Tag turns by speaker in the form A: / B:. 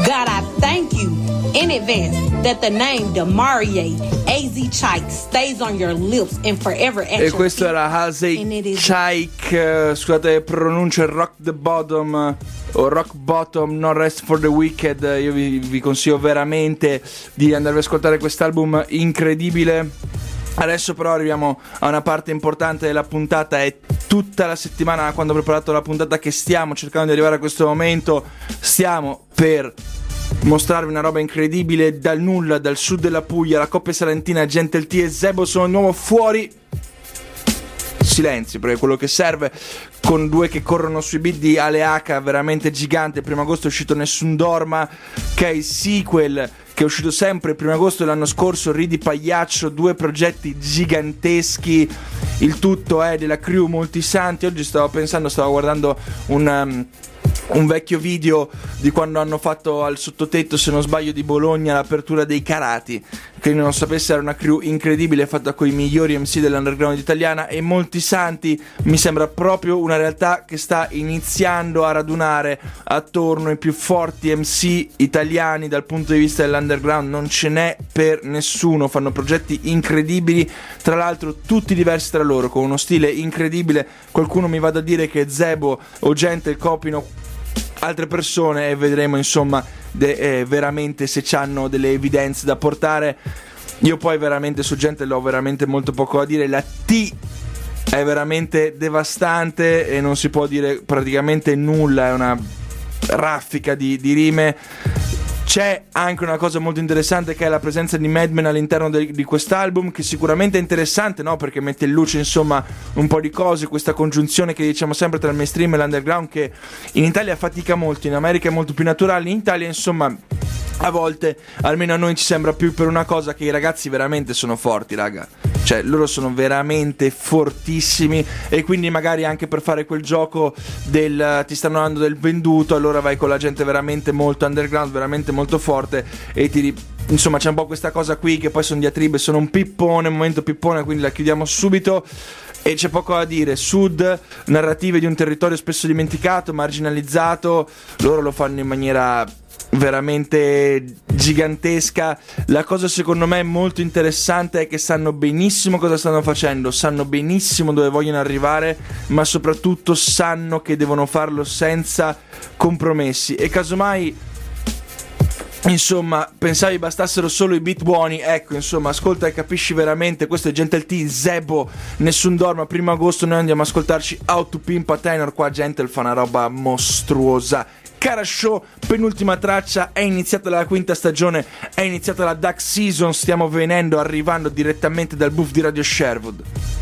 A: God, I thank you in advance that the name Demarie AZ Chike stays on your lips and forever at
B: e
A: your
B: questo
A: feet.
B: era Halsey Chike, scusate pronuncio il Rock the Bottom o Rock Bottom, No Rest for the Wicked. Io vi consiglio veramente di andare ad ascoltare quest'album incredibile. Adesso però arriviamo a una parte importante della puntata. È tutta la settimana, quando ho preparato la puntata, che stiamo cercando di arrivare a questo momento. Stiamo per mostrarvi una roba incredibile dal nulla, dal sud della Puglia. La coppia salentina Gentle T e Zebo sono di nuovo fuori. Silenzio, perché è quello che serve, con due che corrono sui beat di Aleaca, veramente gigante. Il 1 agosto è uscito Nessun Dorma, che è il sequel che è uscito sempre il 1 agosto dell'anno scorso, Ridi Pagliaccio, due progetti giganteschi. Il tutto è della crew Multisanti. Oggi stavo guardando un vecchio video di quando hanno fatto al Sottotetto, se non sbaglio, di Bologna, l'apertura dei Karati. Che non sapesse, era una crew incredibile fatta con i migliori MC dell'underground italiana, e Multisanti mi sembra proprio una realtà che sta iniziando a radunare attorno ai più forti MC italiani dal punto di vista dell'underground. Non ce n'è per nessuno, fanno progetti incredibili, tra l'altro tutti diversi tra loro, con uno stile incredibile. Qualcuno mi va da dire che Zebo o Gentle copino altre persone, e vedremo insomma veramente se c'hanno delle evidenze da portare. Io poi veramente su Gentle ho veramente molto poco da dire. La T è veramente devastante e non si può dire praticamente nulla, è una raffica di rime. C'è anche una cosa molto interessante, che è la presenza di Madman all'interno di quest'album, che sicuramente è interessante, no? Perché mette in luce insomma un po' di cose, questa congiunzione che diciamo sempre tra il mainstream e l'underground, che in Italia fatica molto, in America è molto più naturale, in Italia insomma a volte, almeno a noi, ci sembra più per una cosa che i ragazzi veramente sono forti, raga. Cioè loro sono veramente fortissimi, e quindi magari anche per fare quel gioco del ti stanno dando del venduto, allora vai con la gente veramente molto underground, veramente molto forte, e insomma c'è un po' questa cosa qui, che poi sono diatribe, sono un pippone, un momento pippone, quindi la chiudiamo subito. E c'è poco da dire. Sud, narrative di un territorio spesso dimenticato, marginalizzato, loro lo fanno in maniera veramente gigantesca. La cosa secondo me molto interessante è che sanno benissimo cosa stanno facendo, sanno benissimo dove vogliono arrivare, ma soprattutto sanno che devono farlo senza compromessi. E casomai insomma pensavi bastassero solo i beat buoni, ecco, insomma, ascolta e capisci veramente. Questo è Gentle T, Zebo, Nessun Dorma. 1 agosto noi andiamo a ascoltarci How to Pimp a Tenor. Qua Gentle fa una roba mostruosa. Cara Show, penultima traccia, è iniziata la 5ª stagione, è iniziata la Duck Season, stiamo arrivando direttamente dal booth di Radio Sherwood.